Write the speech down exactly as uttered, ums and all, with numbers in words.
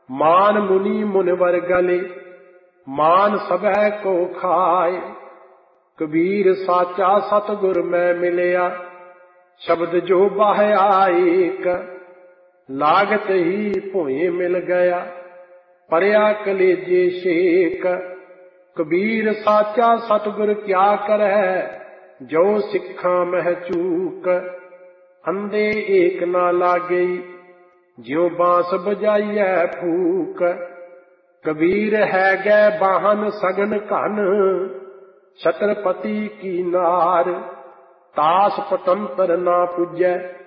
मान मुनि मुनिवर गले, मान सबह को खाए। कबीर साचा सतगुर मैं मिलिया, शब्द जो बाह आएक। लागत ही भोए मिल गया, परया कलेजे शेक। कबीर साचा सतगुर क्या करे, जो सिखा मह चूक। अंधे एक ना लागे, ज्यों बांस बजाइए फूक। कबीर है गै बाहन सगन घन, छत्रपति की नार। तास पतंतर ना पुजै,